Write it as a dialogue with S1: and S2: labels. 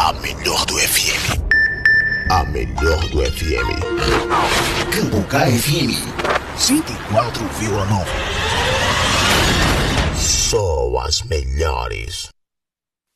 S1: A melhor do FM. A melhor do FM. Cambucá FM 104,9. Só as melhores.